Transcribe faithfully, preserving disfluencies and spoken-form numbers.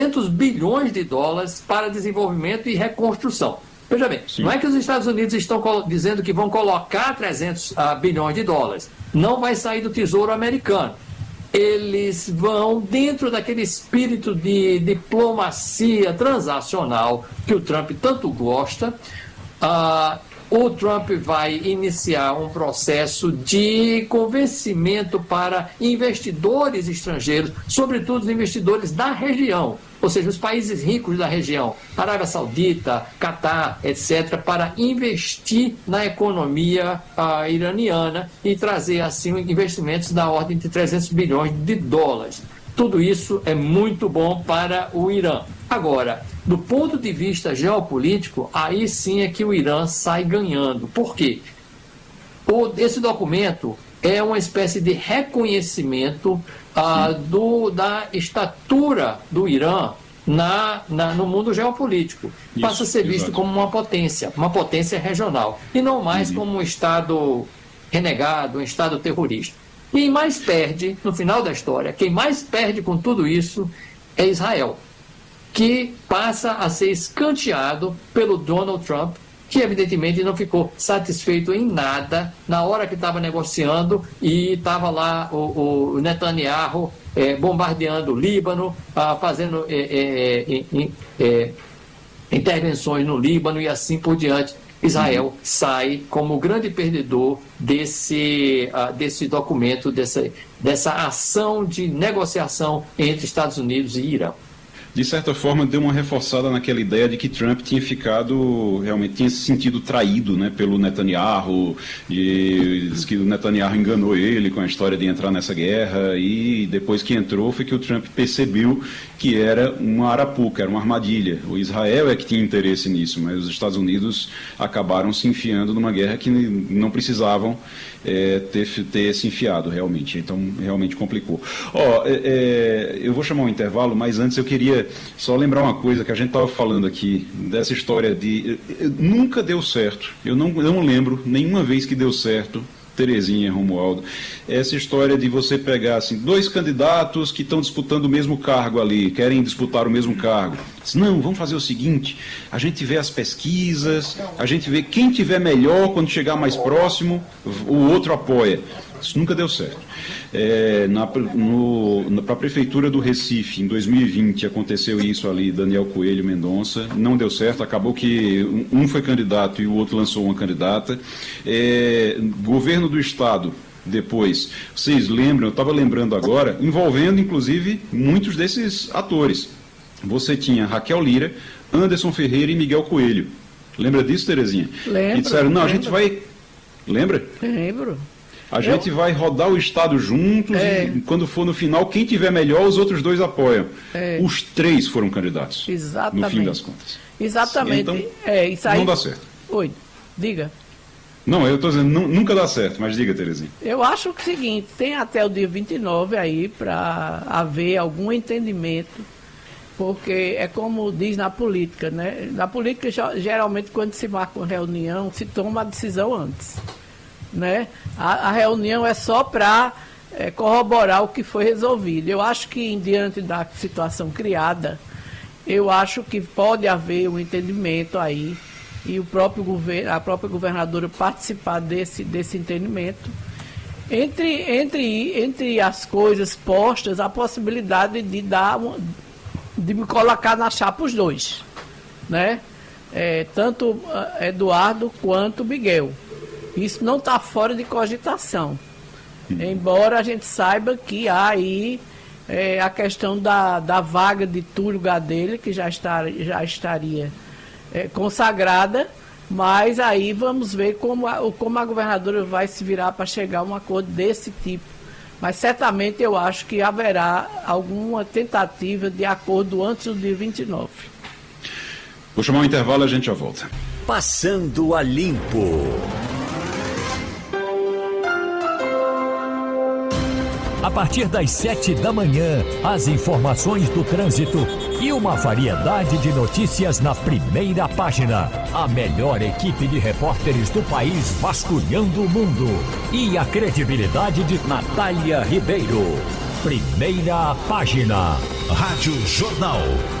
bilhões de dólares para desenvolvimento e reconstrução. Veja bem, Sim. não é que os Estados Unidos estão dizendo que vão colocar trezentos bilhões de dólares. Não vai sair do Tesouro americano. Eles vão, dentro daquele espírito de diplomacia transacional que o Trump tanto gosta, uh, o Trump vai iniciar um processo de convencimento para investidores estrangeiros, sobretudo os investidores da região, ou seja, os países ricos da região, Arábia Saudita, Catar, etcétera, para investir na economia uh, iraniana e trazer, assim, investimentos da ordem de trezentos bilhões de dólares. Tudo isso é muito bom para o Irã. Agora, do ponto de vista geopolítico, aí sim é que o Irã sai ganhando. Por quê? O, esse documento é uma espécie de reconhecimento ah, do, da estatura do Irã na, na, no mundo geopolítico. Isso, passa a ser visto exatamente. como uma potência, uma potência regional, e não mais uhum. como um Estado renegado, um Estado terrorista. Quem mais perde, no final da história, quem mais perde com tudo isso é Israel, que passa a ser escanteado pelo Donald Trump, que evidentemente não ficou satisfeito em nada na hora que estava negociando e estava lá o, o Netanyahu é, bombardeando o Líbano, ah, fazendo é, é, é, é, intervenções no Líbano e assim por diante. Israel uhum. sai como o grande perdedor desse, uh, desse documento, dessa, dessa ação de negociação entre Estados Unidos e Irã. De certa forma, deu uma reforçada naquela ideia de que Trump tinha ficado, realmente tinha se sentido traído, né, pelo Netanyahu, e diz que o Netanyahu enganou ele com a história de entrar nessa guerra, e depois que entrou foi que o Trump percebeu que era uma arapuca, era uma armadilha. O Israel é que tinha interesse nisso, mas os Estados Unidos acabaram se enfiando numa guerra que não precisavam é, ter, ter se enfiado, realmente. Então, realmente complicou. Ó, é, é, eu vou chamar um intervalo, mas antes eu queria só lembrar uma coisa que a gente estava falando aqui, dessa história de... Nunca deu certo, eu não, eu não lembro nenhuma vez que deu certo, Terezinha, Romualdo, essa história de você pegar assim, dois candidatos que estão disputando o mesmo cargo ali, querem disputar o mesmo cargo. Não, vamos fazer o seguinte, a gente vê as pesquisas, a gente vê quem tiver melhor, quando chegar mais próximo, o outro apoia. Isso nunca deu certo. É, para a Prefeitura do Recife, em dois mil e vinte, aconteceu isso ali, Daniel Coelho Mendonça, não deu certo, acabou que um foi candidato e o outro lançou uma candidata. É, governo do Estado, depois, vocês lembram, eu estava lembrando agora, envolvendo inclusive muitos desses atores. Você tinha Raquel Lira, Anderson Ferreira e Miguel Coelho. Lembra disso, Terezinha? Lembro. E disseram, não, lembro. a gente vai... Lembra? Lembro. A gente eu... vai rodar o Estado juntos é. e quando for no final, quem tiver melhor, os outros dois apoiam. É. Os três foram candidatos. Exatamente. No fim das contas. Exatamente. Então, é, isso aí... não dá certo. Oi, diga. Não, eu estou dizendo, nunca dá certo, mas diga, Terezinha. Eu acho que é o seguinte, tem até o dia vinte e nove aí para haver algum entendimento, porque é como diz na política, né? Na política, geralmente, quando se marca uma reunião, se toma a decisão antes. Né? A, a reunião é só para é, corroborar o que foi resolvido. Eu acho que, diante da situação criada, eu acho que pode haver um entendimento aí e o próprio governo, a própria governadora participar desse, desse entendimento. Entre, entre, entre as coisas postas, a possibilidade de dar uma, de me colocar na chapa os dois, né? É, tanto Eduardo quanto Miguel. Isso não está fora de cogitação. Embora a gente saiba que há aí é, a questão da, da vaga de Túlio Gadelha, que já, está, já estaria é, consagrada, mas aí vamos ver como a, como a governadora vai se virar para chegar a um acordo desse tipo. Mas certamente eu acho que haverá alguma tentativa de acordo antes do dia vinte e nove. Vou chamar um intervalo e a gente já volta. Passando a Limpo. A partir das sete da manhã, as informações do trânsito e uma variedade de notícias na primeira página. A melhor equipe de repórteres do país vasculhando o mundo. E a credibilidade de Natália Ribeiro. Primeira Página. Rádio Jornal.